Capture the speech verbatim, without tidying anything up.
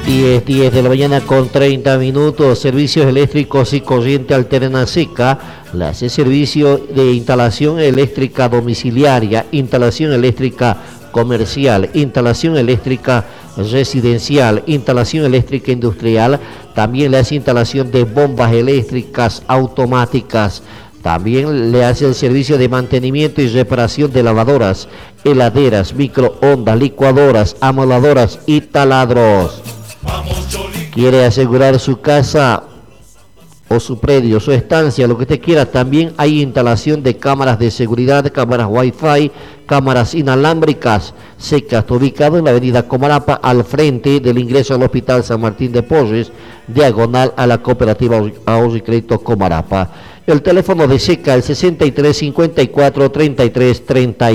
diez, diez de la mañana con treinta minutos. Servicios eléctricos y corriente alterna seca. Le hace servicio de instalación eléctrica domiciliaria, instalación eléctrica comercial, instalación eléctrica residencial, instalación eléctrica industrial. También le hace instalación de bombas eléctricas automáticas. También le hace el servicio de mantenimiento y reparación de lavadoras, heladeras, microondas, licuadoras, amoladoras y taladros. ¿Quiere asegurar su casa o su predio, su estancia, lo que usted quiera? También hay instalación de cámaras de seguridad, cámaras Wi-Fi, cámaras inalámbricas. Seca está ubicado en la avenida Comarapa, al frente del ingreso al Hospital San Martín de Porres, diagonal a la cooperativa Ahorro y Crédito Comarapa. El teléfono de Seca, el sesenta y tres cincuenta y cuatro treinta y tres treinta.